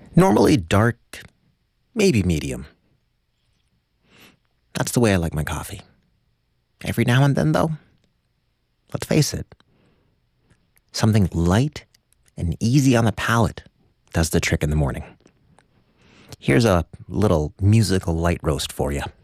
Normally dark, maybe medium. That's the way I like my coffee. Every now and then, though, let's face it, something light and easy on the palate does the trick in the morning. Here's a little musical light roast for you.